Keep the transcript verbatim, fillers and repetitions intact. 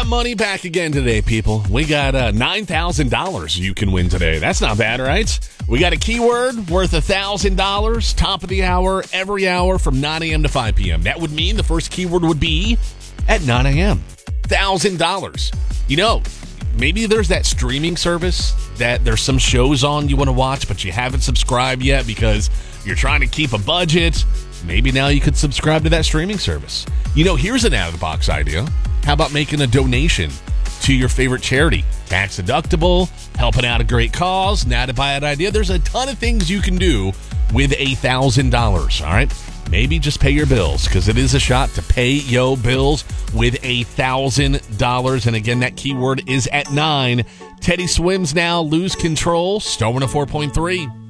got money back again today, people. We got uh, nine thousand dollars you can win today. That's not bad, right? We got a keyword worth one thousand dollars, top of the hour, every hour from nine a.m. to five p.m. That would mean the first keyword would be at nine a.m. one thousand dollars. You know, maybe there's that streaming service that there's some shows on you want to watch, but you haven't subscribed yet because you're trying to keep a budget. Maybe now you could subscribe to that streaming service. You know, here's an out-of-the-box idea. How about making a donation to your favorite charity? Tax deductible, helping out a great cause, not a bad idea. There's a ton of things you can do with one thousand dollars, all right? Maybe just pay your bills, because it is a shot to pay yo bills with one thousand dollars. And again, that keyword is at nine. Teddy Swims now, Lose Control, Star one oh four point three.